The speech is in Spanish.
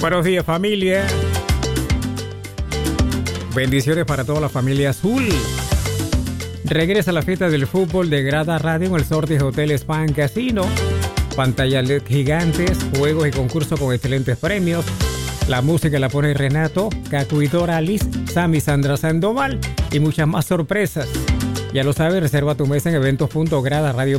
Buenos días, familia. Bendiciones para toda la familia azul. Regresa la fiesta del fútbol de Grada Radio en el Sortis Hotel Spa and Casino. Pantallas LED gigantes, juegos y concursos con excelentes premios. La música la pone Renato, Cacu y Doralis, Sammy Sandra Sandoval y muchas más sorpresas. Ya lo sabes, reserva tu mesa en eventos.gradaradio.com.